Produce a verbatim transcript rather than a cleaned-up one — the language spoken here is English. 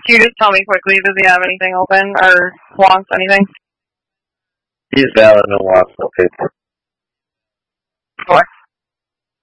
Can you just tell me quickly, does he have anything open or wants anything? He's valid and wants no paper. What?